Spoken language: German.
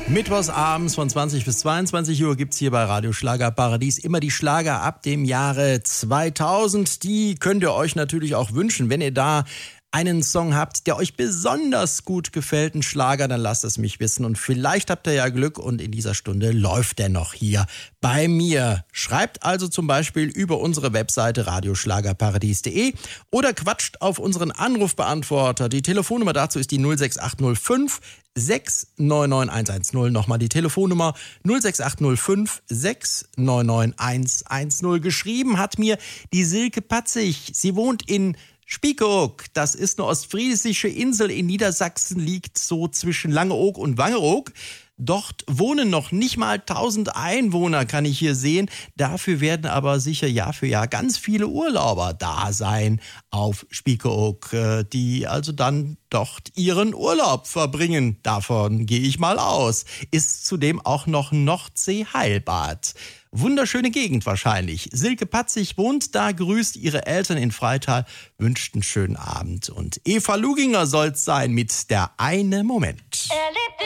Mittwochs abends von 20 bis 22 Uhr gibt's hier bei Radio Schlagerparadies immer die Schlager ab dem Jahre 2000. Die könnt ihr euch natürlich auch wünschen. Wenn ihr da einen Song habt, der euch besonders gut gefällt, ein Schlager, dann lasst es mich wissen. Und vielleicht habt ihr ja Glück und in dieser Stunde läuft der noch hier bei mir. Schreibt also zum Beispiel über unsere Webseite radioschlagerparadies.de oder quatscht auf unseren Anrufbeantworter. Die Telefonnummer dazu ist die 06805 699 Nochmal die Telefonnummer 06805 699 Geschrieben hat mir die Silke Patzig. Sie wohnt in Spiekeroog, das ist eine ostfriesische Insel in Niedersachsen, liegt so zwischen Langeoog und Wangeroog. Dort wohnen noch nicht mal 1000 Einwohner, kann ich hier sehen. Dafür werden aber sicher Jahr für Jahr ganz viele Urlauber da sein auf Spiekeroog, die also dann dort ihren Urlaub verbringen. Davon gehe ich mal aus. Ist zudem auch noch Nordsee-Heilbad. Wunderschöne Gegend wahrscheinlich. Silke Patzig wohnt da, grüßt ihre Eltern in Freital, wünscht einen schönen Abend. Und Eva Luginger soll's sein mit Der eine Moment. Er lebt